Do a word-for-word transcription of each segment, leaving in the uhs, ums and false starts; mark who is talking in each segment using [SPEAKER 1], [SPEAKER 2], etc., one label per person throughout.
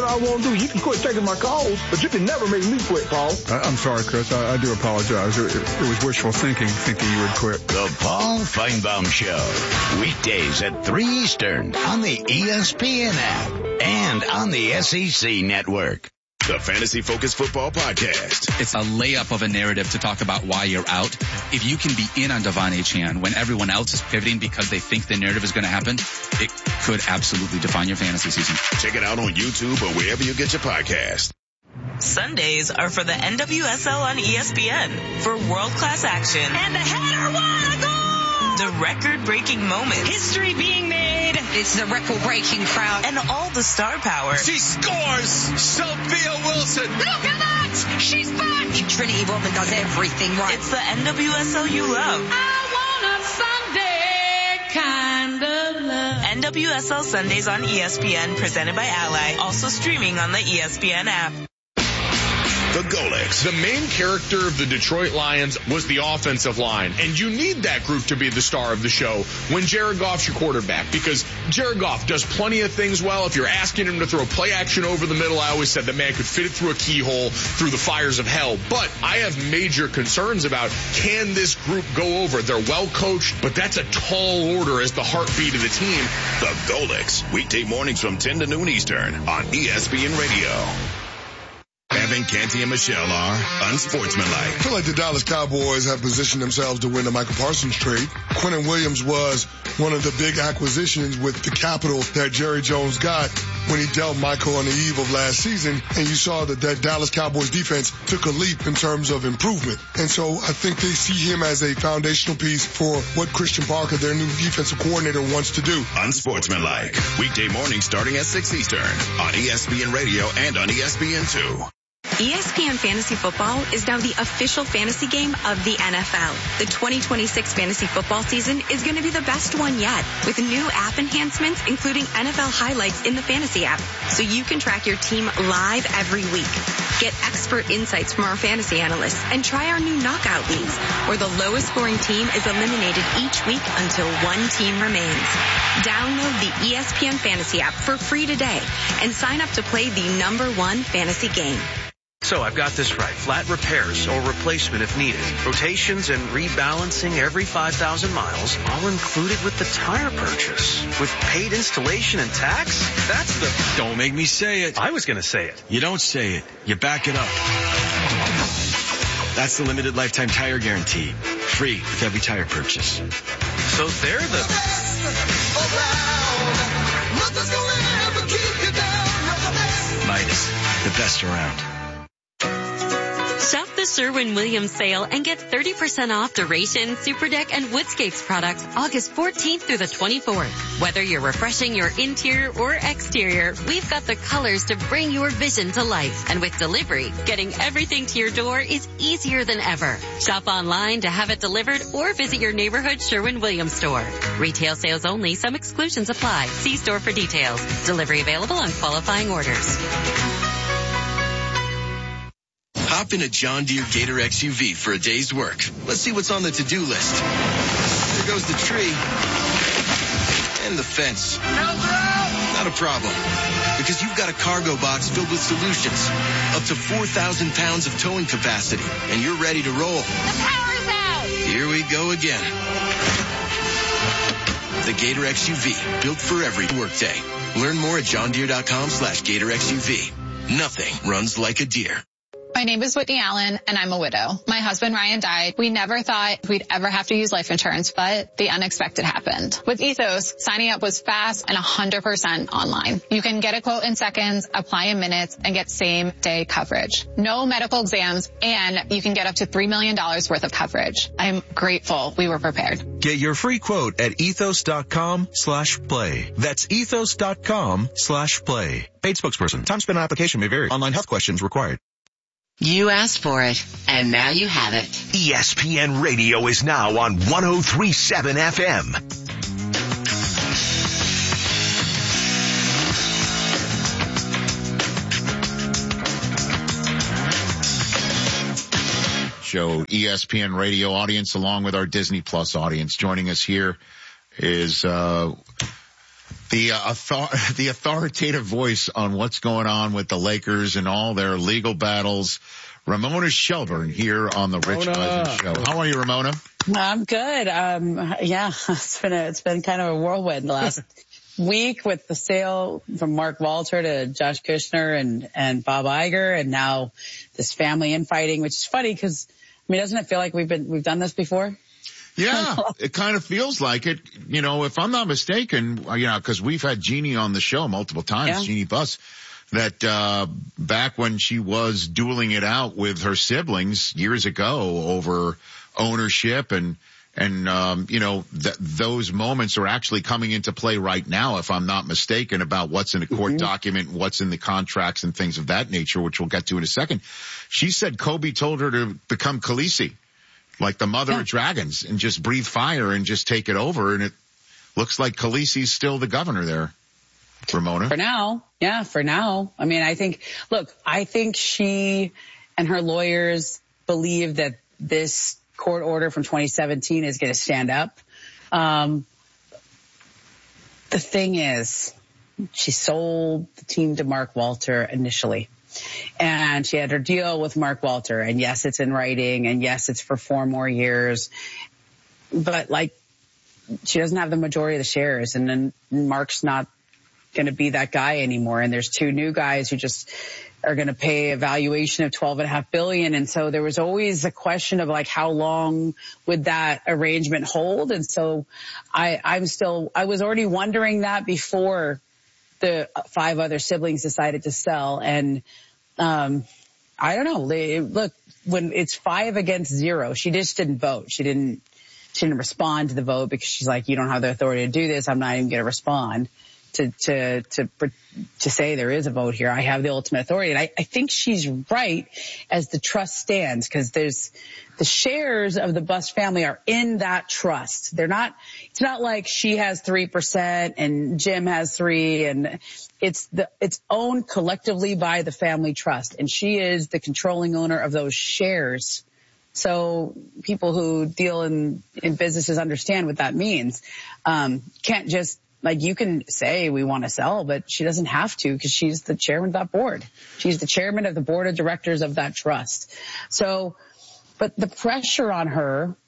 [SPEAKER 1] I want to do. You can quit taking my calls, but you can never make me quit, Paul.
[SPEAKER 2] I, I'm sorry, Chris. I, I do apologize. It, it, it was wishful thinking, thinking you would quit.
[SPEAKER 3] The Paul Feinbaum Show. Weekdays at three Eastern on the E S P N app and on the S E C network.
[SPEAKER 4] The Fantasy Focus Football Podcast.
[SPEAKER 5] It's a layup of a narrative to talk about why you're out. If you can be in on Devon Achane when everyone else is pivoting because they think the narrative is going to happen, it could absolutely define your fantasy season.
[SPEAKER 4] Check it out on YouTube or wherever you get your podcast.
[SPEAKER 6] Sundays are for the N W S L on E S P N for world-class action. And the header won a goal! The record-breaking moments.
[SPEAKER 7] History being made. It's the record-breaking crowd.
[SPEAKER 6] And all the star power.
[SPEAKER 8] She scores! Sophia Wilson!
[SPEAKER 7] Look at that! She's back! Trinity Rodman does everything right.
[SPEAKER 6] It's the N W S L you love.
[SPEAKER 7] I want a Sunday kind of love.
[SPEAKER 6] N W S L Sundays on E S P N, presented by Ally. Also streaming on the E S P N app.
[SPEAKER 4] The Golics.
[SPEAKER 9] The main character of the Detroit Lions was the offensive line, and you need that group to be the star of the show when Jared Goff's your quarterback, because Jared Goff does plenty of things well. If you're asking him to throw play action over the middle, I always said the man could fit it through a keyhole through the fires of hell. But I have major concerns about, can this group go over? They're well coached, but that's a tall order as the heartbeat of the team.
[SPEAKER 4] The Golics. Weekday mornings from ten to noon Eastern on E S P N Radio. Evan Canty and Michelle are unsportsmanlike.
[SPEAKER 10] I feel like the Dallas Cowboys have positioned themselves to win the Michael Parsons trade. Quentin Williams was one of the big acquisitions with the capital that Jerry Jones got when he dealt Michael on the eve of last season. And you saw that that Dallas Cowboys defense took a leap in terms of improvement. And so I think they see him as a foundational piece for what Christian Parker, their new defensive coordinator, wants to do.
[SPEAKER 4] Unsportsmanlike. Weekday mornings starting at six Eastern on E S P N Radio and on E S P N two.
[SPEAKER 11] E S P N Fantasy Football is now the official fantasy game of the N F L. The twenty twenty-six fantasy football season is going to be the best one yet, with new app enhancements, including N F L highlights in the fantasy app, so you can track your team live every week. Get expert insights from our fantasy analysts and try our new knockout leagues, where the lowest scoring team is eliminated each week until one team remains. Download the E S P N Fantasy app for free today and sign up to play the number one fantasy game.
[SPEAKER 12] So I've got this right. Flat repairs or replacement if needed. Rotations and rebalancing every five thousand miles, all included with the tire purchase. With paid installation and tax? That's the...
[SPEAKER 8] Don't make me say it.
[SPEAKER 12] I was going to say it.
[SPEAKER 8] You don't say it. You back it up. That's the limited lifetime tire guarantee. Free with every tire purchase.
[SPEAKER 12] So they're the...
[SPEAKER 8] Midas, the best around.
[SPEAKER 13] Shop the Sherwin-Williams sale and get thirty percent off Duration, Super Deck, and Woodscapes products August fourteenth through the twenty-fourth. Whether you're refreshing your interior or exterior, we've got the colors to bring your vision to life. And with delivery, getting everything to your door is easier than ever. Shop online to have it delivered or visit your neighborhood Sherwin-Williams store. Retail sales only. Some exclusions apply. See store for details. Delivery available on qualifying orders.
[SPEAKER 8] Hop in a John Deere Gator X U V for a day's work. Let's see what's on the to-do list. There goes the tree. And the fence. Not a problem. Because you've got a cargo box filled with solutions. Up to four thousand pounds of towing capacity. And you're ready to roll.
[SPEAKER 7] The power's out!
[SPEAKER 8] Here we go again. The Gator X U V. Built for every workday. Learn more at johndeere.com slash Gator X U V. Nothing runs like a deer.
[SPEAKER 14] My name is Whitney Allen, and I'm a widow. My husband, Ryan, died. We never thought we'd ever have to use life insurance, but the unexpected happened. With Ethos, signing up was fast and one hundred percent online. You can get a quote in seconds, apply in minutes, and get same-day coverage. No medical exams, and you can get up to three million dollars worth of coverage. I'm grateful we were prepared.
[SPEAKER 15] Get your free quote at ethos.com slash play. That's ethos.com slash play. Paid spokesperson. Time spent on application may vary. Online health questions required.
[SPEAKER 16] You asked for it, and now you have it.
[SPEAKER 3] E S P N Radio is now on one oh three point seven F M.
[SPEAKER 17] Show E S P N Radio audience along with our Disney Plus audience. Joining us here is uh The, uh, author- the authoritative voice on what's going on with the Lakers and all their legal battles. Ramona Shelburne here on the Rich Eisen Show. How are you, Ramona?
[SPEAKER 18] I'm good. Um, yeah, it's been a, it's been kind of a whirlwind the last week with the sale from Mark Walter to Josh Kushner and, and Bob Iger, and now this family infighting, which is funny because, I mean, doesn't it feel like we've been, we've done this before?
[SPEAKER 17] Yeah, it kind of feels like it. You know, if I'm not mistaken, you know, because we've had Jeannie on the show multiple times, yeah. Jeannie Buss, that uh back when she was dueling it out with her siblings years ago over ownership and and um you know th- those moments are actually coming into play right now, if I'm not mistaken, about what's in a court mm-hmm. document, what's in the contracts and things of that nature, which we'll get to in a second. She said Kobe told her to become Khaleesi, like the mother yeah. of dragons, and just breathe fire and just take it over. And it looks like Khaleesi's still the governor there, Ramona.
[SPEAKER 18] For now. Yeah, for now. I mean, I think, look, I think she and her lawyers believe that this court order from twenty seventeen is going to stand up. Um, the thing is, she sold the team to Mark Walter initially. And she had her deal with Mark Walter. And yes, it's in writing. And yes, it's for four more years. But like, she doesn't have the majority of the shares. And then Mark's not going to be that guy anymore. And there's two new guys who just are going to pay a valuation of twelve and a half billion. And so there was always a question of like, how long would that arrangement hold? And so I, I'm still, I was already wondering that before the five other siblings decided to sell. And, um, I don't know. They, look, when it's five against zero, she just didn't vote. She didn't, she didn't respond to the vote because she's like, you don't have the authority to do this. I'm not even going to respond to, to, to, to say there is a vote here. I have the ultimate authority. And I, I think she's right as the trust stands, because there's the shares of the Buss family are in that trust. They're not, it's not like she has three percent and Jim has three, and it's the, it's owned collectively by the family trust. And she is the controlling owner of those shares. So people who deal in, in businesses understand what that means. Um, can't just, like, you can say we want to sell, but she doesn't have to, because she's the chairman of that board. She's the chairman of the board of directors of that trust. So, but the pressure on her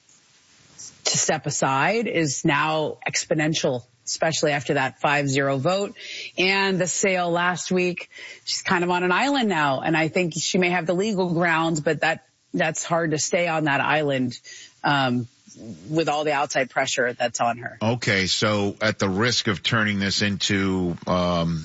[SPEAKER 18] to step aside is now exponential, especially after that five zero vote and the sale last week. She's kind of on an island now, and I think she may have the legal grounds, but that that's hard to stay on that island um with all the outside pressure that's on her.
[SPEAKER 17] Okay, so at the risk of turning this into, um,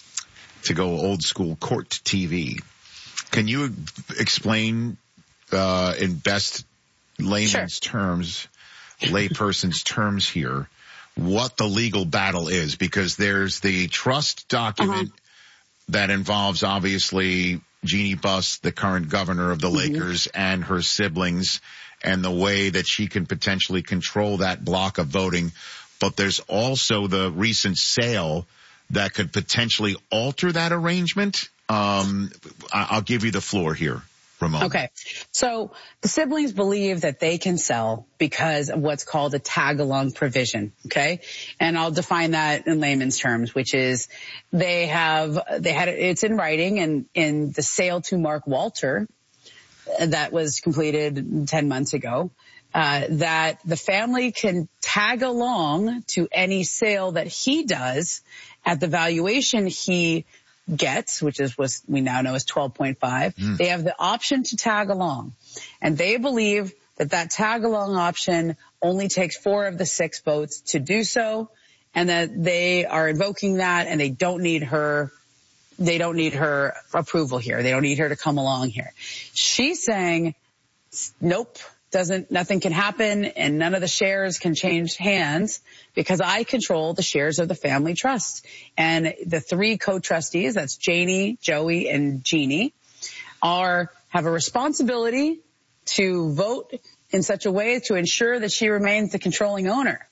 [SPEAKER 17] to go old school court T V, can you explain, uh, in best layman's sure. terms, layperson's terms here, what the legal battle is? Because there's the trust document uh-huh. that involves obviously Jeannie Buss, the current governor of the mm-hmm. Lakers, and her siblings, and the way that she can potentially control that block of voting. But there's also the recent sale that could potentially alter that arrangement. Um, I'll give you the floor here, Ramona.
[SPEAKER 18] Okay. So the siblings believe that they can sell because of what's called a tag-along provision. Okay. And I'll define that in layman's terms, which is they have, they had, it's in writing, and in the sale to Mark Walter, that was completed ten months ago, uh, that the family can tag along to any sale that he does at the valuation he gets, which is what we now know is twelve point five. Mm. They have the option to tag along, and they believe that that tag along option only takes four of the six votes to do so, and that they are invoking that, and they don't need her They don't need her approval here. They don't need her to come along here. She's saying, nope, doesn't, nothing can happen, and none of the shares can change hands because I control the shares of the family trust. And the three co-trustees, that's Janie, Joey, and Jeannie, are, have a responsibility to vote in such a way to ensure that she remains the controlling owner.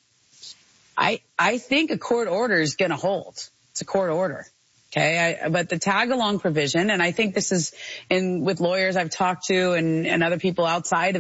[SPEAKER 18] I, I think a court order is going to hold. It's a court order. Okay, I, but the tag along provision, and I think this is in with lawyers I've talked to and, and other people outside of